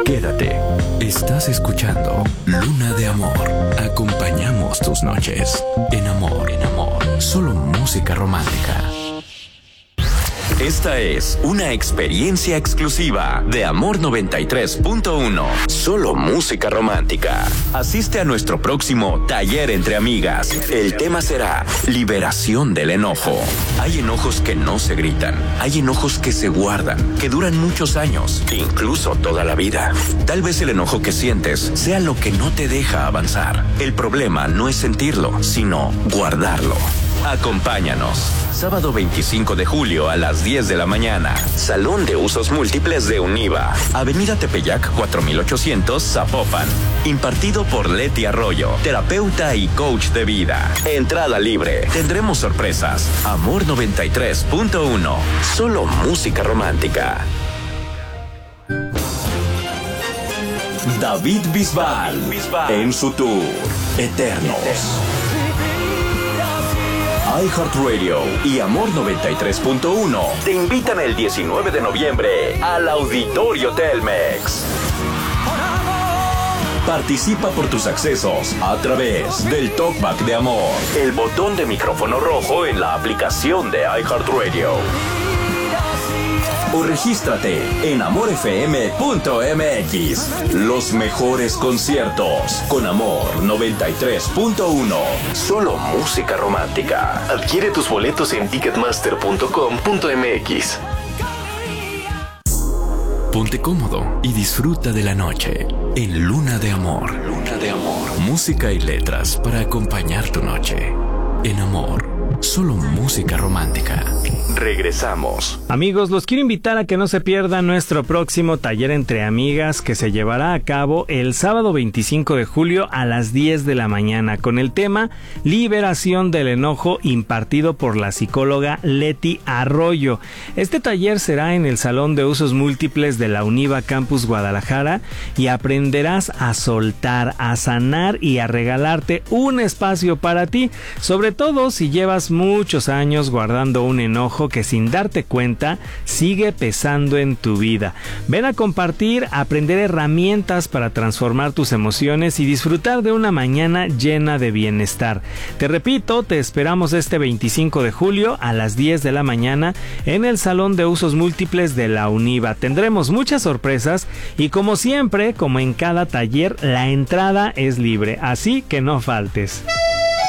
Quédate. Estás escuchando Luna de Amor. Acompañamos tus noches. En amor, solo música romántica. Esta es una experiencia exclusiva de Amor 93.1. Solo música romántica. Asiste a nuestro próximo taller entre amigas. El tema será liberación del enojo. Hay enojos que no se gritan. Hay enojos que se guardan, que duran muchos años, incluso toda la vida. Tal vez el enojo que sientes sea lo que no te deja avanzar. El problema no es sentirlo, sino guardarlo. Acompáñanos. Sábado 25 de julio a las 10 de la mañana. Salón de Usos Múltiples de Univa. Avenida Tepeyac 4800, Zapopan. Impartido por Leti Arroyo, terapeuta y coach de vida. Entrada libre. Tendremos sorpresas. Amor 93.1. Solo música romántica. David Bisbal. En su tour Eternos. iHeartRadio y Amor 93.1 te invitan el 19 de noviembre al Auditorio Telmex. Participa por tus accesos a través del Talkback de Amor, el botón de micrófono rojo en la aplicación de iHeartRadio. O regístrate en amorfm.mx. Los mejores conciertos con Amor 93.1. Solo música romántica. Adquiere tus boletos en ticketmaster.com.mx. Ponte cómodo y disfruta de la noche en Luna de Amor. Luna de Amor. Música y letras para acompañar tu noche. En Amor. Solo música romántica. Regresamos. Amigos, los quiero invitar a que no se pierdan nuestro próximo taller entre amigas que se llevará a cabo el sábado 25 de julio a las 10 de la mañana con el tema Liberación del enojo, impartido por la psicóloga Leti Arroyo. Este taller será en el Salón de Usos Múltiples de la Univa Campus Guadalajara y aprenderás a soltar, a sanar y a regalarte un espacio para ti, sobre todo si llevas muchos años guardando un enojo que sin darte cuenta sigue pesando en tu vida. Ven a compartir, a aprender herramientas para transformar tus emociones y disfrutar de una mañana llena de bienestar. Te repito, te esperamos este 25 de julio a las 10 de la mañana en el Salón de Usos Múltiples de la Univa. Tendremos muchas sorpresas y como siempre, como en cada taller, la entrada es libre, así que no faltes.